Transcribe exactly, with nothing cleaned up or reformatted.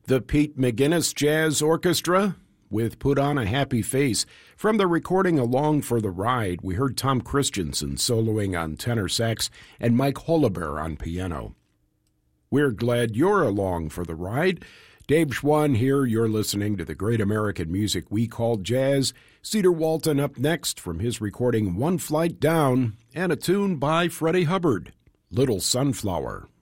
The Pete McGinnis Jazz Orchestra with Put on a Happy Face. From the recording Along for the Ride, we heard Tom Christensen soloing on tenor sax and Mike Holleber on piano. We're glad you're along for the ride. Dave Schwann here. You're listening to the great American music we call jazz. Cedar Walton up next from his recording One Flight Down, and a tune by Freddie Hubbard, Little Sunflower.